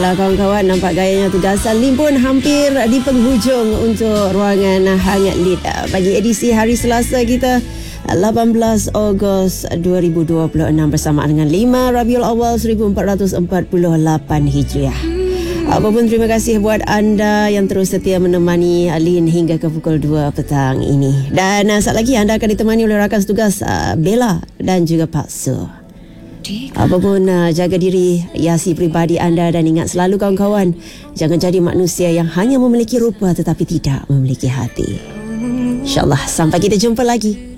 Baiklah kawan-kawan, nampak gayanya tugasan Lim pun hampir di penghujung untuk ruangan Hangat Lead bagi edisi hari Selasa kita 18 Ogos 2026 bersamaan dengan 5 Rabiul Awal 1448 Hijriah. Apapun terima kasih buat anda yang terus setia menemani Lin hingga ke pukul 2 petang ini. Dan saat lagi anda akan ditemani oleh rakan setugas Bella dan juga Pak Su. Apapun jaga diri, hiasi peribadi anda dan ingat selalu kawan-kawan, jangan jadi manusia yang hanya memiliki rupa tetapi tidak memiliki hati. InsyaAllah sampai kita jumpa lagi.